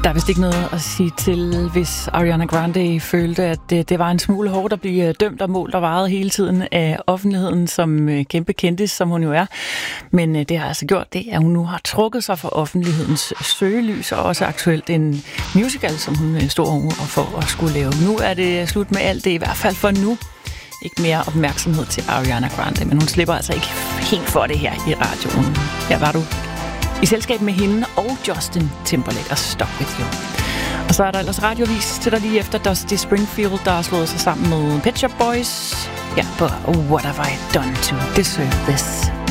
Der er vist ikke noget at sige til, hvis Ariana Grande følte, at det var en smule hårdt at blive dømt og målt og varet hele tiden af offentligheden som kæmpe kendis, som hun jo er. Men det har altså gjort det, at hun nu har trukket sig fra offentlighedens søgelys, og også aktuelt en musical, som hun stod over for at skulle lave. Nu er det slut med alt det, i hvert fald for nu. Ikke mere opmærksomhed til Ariana Grande, men hun slipper altså ikke helt for det her i radioen. Her var du i selskab med hende og Justin Timberlake og Stuck With You. Og så er der ellers radiovis til dig lige efter Dusty Springfield, der har slået sig sammen med Pet Shop Boys. Ja, på What Have I Done To Deserve This?